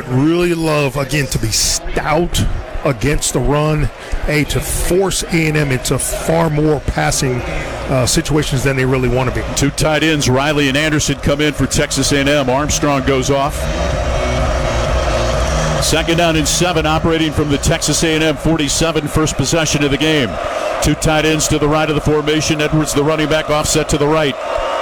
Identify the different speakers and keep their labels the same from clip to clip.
Speaker 1: would really love, again, to be stout against the run, to force A&M into far more passing situations than they really want to be.
Speaker 2: Two tight ends, Riley and Anderson, come in for Texas A&M. Armstrong goes off. 2nd down and 7, operating from the Texas A&M 47, first possession of the game. Two tight ends to the right of the formation. Edwards, the running back, offset to the right.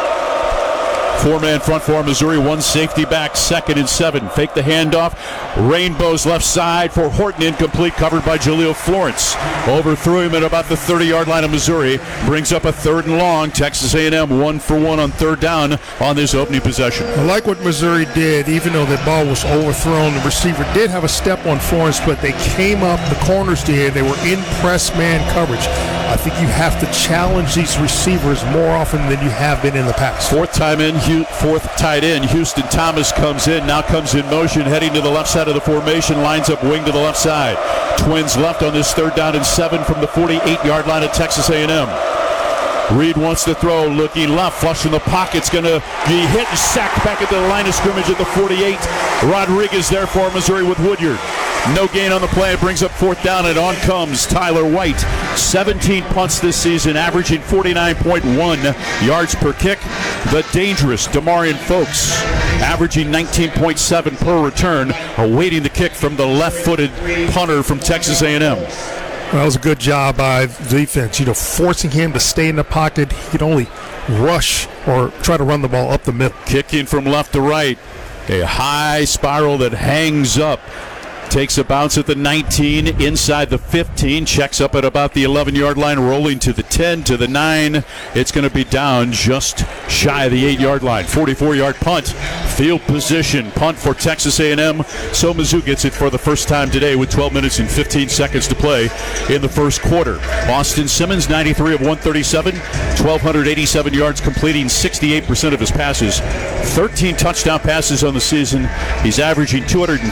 Speaker 2: 4-man front for Missouri, one safety back, 2nd and 7. Fake the handoff. Rainbows left side for Horton, incomplete, covered by Jaleel Florence. Overthrew him at about the 30-yard line of Missouri. Brings up a 3rd and long. Texas A&M 1 for 1 on 3rd down on this opening possession.
Speaker 1: I like what Missouri did, even though the ball was overthrown. The receiver did have a step on Florence, but they came up, the corners did. They were in press man coverage. I think you have to challenge these receivers more often than you have been in the past.
Speaker 2: Fourth tight end, Houston Thomas comes in, now comes in motion, heading to the left side of the formation, lines up wing to the left side. Twins left on this 3rd down and 7 from the 48-yard line of Texas A&M. Reed wants to throw, looking left, flush in the pocket's going to be hit and sacked back at the line of scrimmage at the 48. Rodriguez there for Missouri with Woodyard. No gain on the play. It brings up 4th down, and on comes Tyler White. 17 punts this season, averaging 49.1 yards per kick. The dangerous Demarion Folks, averaging 19.7 per return, awaiting the kick from the left-footed punter from Texas A&M.
Speaker 1: That was a good job by the defense, forcing him to stay in the pocket. He could only rush or try to run the ball up the middle.
Speaker 2: Kicking from left to right, a high spiral that hangs up. Takes a bounce at the 19, inside the 15, checks up at about the 11-yard line, rolling to the 10, to the 9. It's going to be down just shy of the 8-yard line. 44-yard punt, field position, punt for Texas A&M. So Mizzou gets it for the first time today with 12 minutes and 15 seconds to play in the first quarter. Austin Simmons, 93 of 137, 1,287 yards, completing 68% of his passes. 13 touchdown passes on the season. He's averaging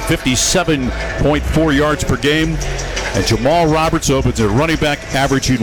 Speaker 2: 257.4 yards per game. And Jamal Roberts opens at running back, averaging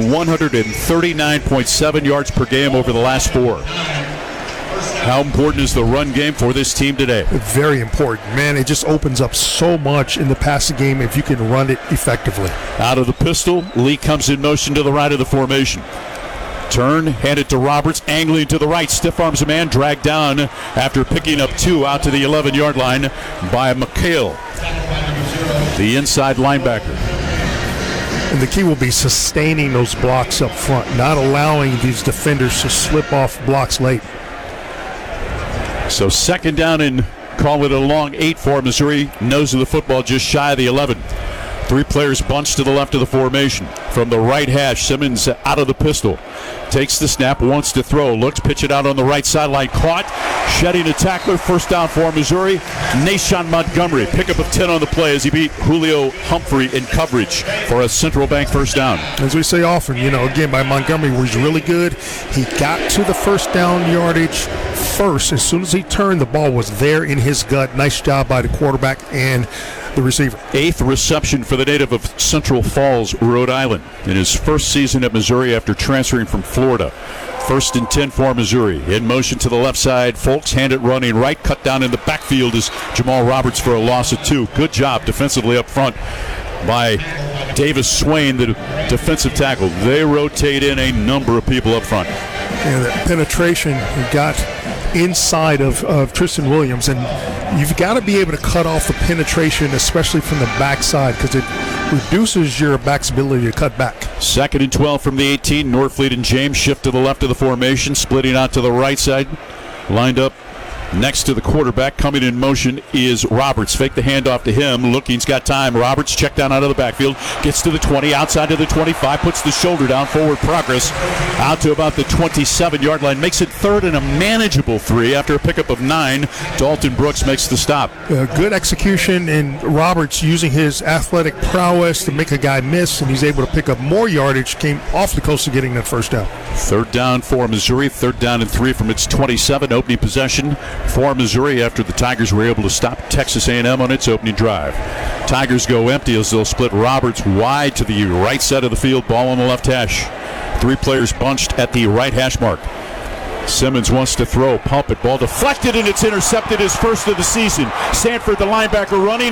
Speaker 2: 139.7 yards per game over the last 4. How important is the run game for this team today?
Speaker 1: Very important. Man, it just opens up so much in the passing game if you can run it effectively.
Speaker 2: Out of the pistol, Lee comes in motion to the right of the formation. Turn, hand it to Roberts, angling to the right, stiff arms a man, dragged down after picking up 2 out to the 11-yard line by McHale, the inside linebacker.
Speaker 1: And the key will be sustaining those blocks up front, not allowing these defenders to slip off blocks late.
Speaker 2: So 2nd down and call it a long 8 for Missouri. Nose of the football just shy of the 11. 3 players bunched to the left of the formation. From the right hash, Simmons out of the pistol. Takes the snap, wants to throw. Looks, pitch it out on the right sideline. Caught, shedding a tackler. First down for Missouri. Nashawn Montgomery, pickup of 10 on the play as he beat Julio Humphrey in coverage for a Central Bank first down.
Speaker 1: As we say often, again, by Montgomery was really good. He got to the first down yardage first. As soon as he turned, the ball was there in his gut. Nice job by the quarterback and the receiver.
Speaker 2: 8th reception for the native of Central Falls, Rhode Island, in his first season at Missouri after transferring from Florida. 1st and 10 for Missouri. In motion to the left side. Folks hand it running right. Cut down in the backfield is Jamal Roberts for a loss of 2. Good job defensively up front by Davis Swain, the defensive tackle. They rotate in a number of people up front.
Speaker 1: And that penetration got inside of Tristan Williams, and you've got to be able to cut off the penetration, especially from the backside, because it reduces your back's ability to cut back.
Speaker 2: 2nd and 12 from the 18. Norfleet and James shift to the left of the formation, splitting out to the right side, lined up next to the quarterback. Coming in motion is Roberts. Fake the handoff to him. Looking's got time. Roberts checked down out of the backfield. Gets to the 20, outside to the 25. Puts the shoulder down. Forward progress out to about the 27-yard line. Makes it 3rd and a manageable 3 after a pickup of 9. Dalton Brooks makes the stop.
Speaker 1: Good execution, and Roberts using his athletic prowess to make a guy miss, and he's able to pick up more yardage. Came awfully close to getting that first down.
Speaker 2: 3rd down for Missouri. 3rd down and 3 from its 27. Opening possession for Missouri after the Tigers were able to stop Texas A&M on its opening drive. Tigers go empty as they'll split Roberts wide to the right side of the field. Ball on the left hash. 3 players bunched at the right hash mark. Simmons wants to throw, pump it, ball deflected, and it's intercepted, his first of the season. Sanford, the linebacker, running.